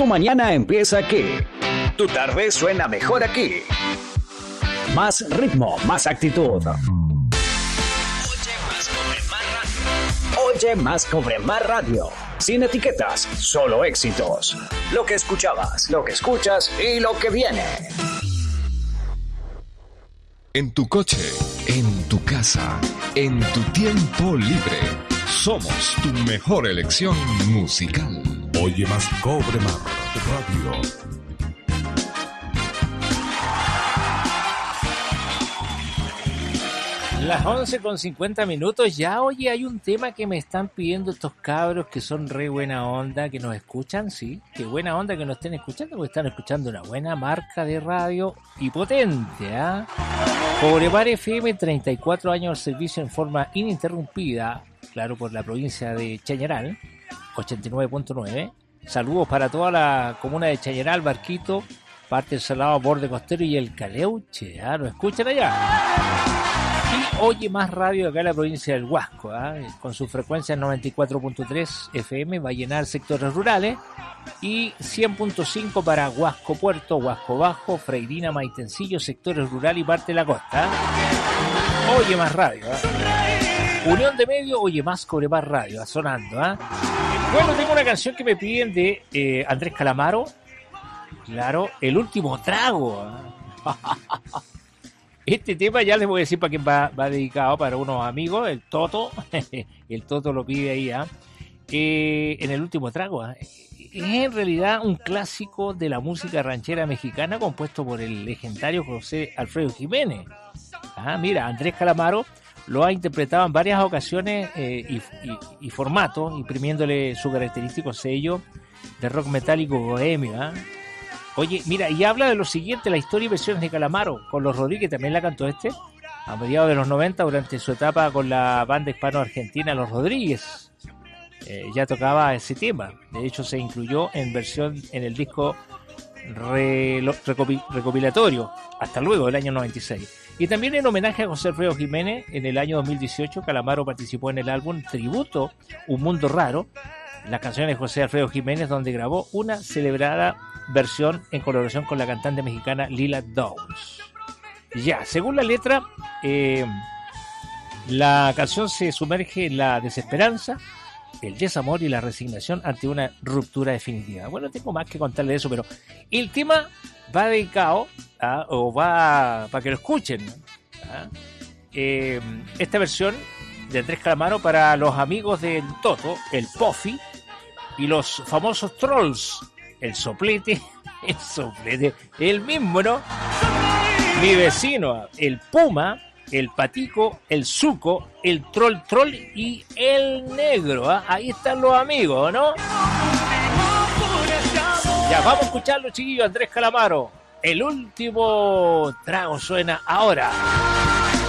Tu mañana empieza aquí. Tu tarde suena mejor aquí. Más ritmo, más actitud. Oye más Cobre Más Radio. Sin etiquetas, solo éxitos. Lo que escuchabas, lo que escuchas y lo que viene. En tu coche, en tu casa, en tu tiempo libre. Somos tu mejor elección musical. Oye más Cobre Más Radio. Las 11:50 ya. Oye, hay un tema que me están pidiendo estos cabros que son re buena onda, que nos escuchan, sí. Qué buena onda que nos estén escuchando, porque están escuchando una buena marca de radio y potente, ¿ah? Cobre Más FM, 34 años de servicio en forma ininterrumpida, claro, por la provincia de Chañaral, 89.9. Saludos para toda la comuna de Chañaral, Barquito, parte del Salado, Borde Costero y el Caleuche, ¿ah? ¿Nos escuchan allá? Y Oye Más Radio acá en la provincia del Huasco, ¿eh? Con su frecuencia 94.3 FM va a llenar sectores rurales y 100.5 para Huasco Puerto, Huasco Bajo, Freirina, Maitencillo, sectores rurales y parte de la costa. Oye Más Radio, ¿eh? Unión de Medio, Oye Más Cobre Más Radio, sonando. Bueno, tengo una canción que me piden de Andrés Calamaro, claro, El Último Trago. Este tema ya les voy a decir para quién va dedicado, para unos amigos, el Toto. El Toto lo pide ahí, en El Último Trago. Es en realidad un clásico de la música ranchera mexicana compuesto por el legendario José Alfredo Jiménez. Mira, Andrés Calamaro lo ha interpretado en varias ocasiones y formatos, imprimiéndole su característico sello de rock metálico bohemio. Oye, mira, y habla de lo siguiente, la historia y versiones de Calamaro, con los Rodríguez, también la cantó a mediados de los 90, durante su etapa con la banda hispano-argentina Los Rodríguez. Ya tocaba ese tema, de hecho se incluyó en versión en el disco recopilatorio, hasta luego, del año 96. Y también en homenaje a José Alfredo Jiménez, en el año 2018, Calamaro participó en el álbum Tributo, Un Mundo Raro, las canciones de José Alfredo Jiménez, donde grabó una celebrada versión en colaboración con la cantante mexicana Lila Downs. Ya, según la letra, la canción se sumerge en la desesperanza, el desamor y la resignación ante una ruptura definitiva. Bueno, tengo más que contarle de eso, pero el tema va dedicado para que lo escuchen, esta versión de Andrés Calamaro para los amigos del Toto, el Pofi y los famosos trolls, el soplete, el mismo, ¿no? Mi vecino, el Puma, el Patico, el Zuco, el Troll y el Negro. Ahí están los amigos, ¿no? Ya, vamos a escucharlo, chiquillos. Andrés Calamaro, El Último Trago suena ahora.